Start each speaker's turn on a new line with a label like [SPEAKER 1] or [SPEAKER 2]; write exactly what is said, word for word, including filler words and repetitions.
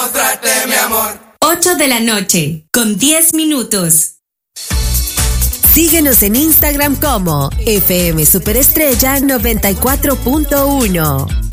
[SPEAKER 1] Mostrarte mi amor.
[SPEAKER 2] ocho de la noche, con diez minutos.
[SPEAKER 3] Síguenos en Instagram como F M Superestrella noventa y cuatro punto uno.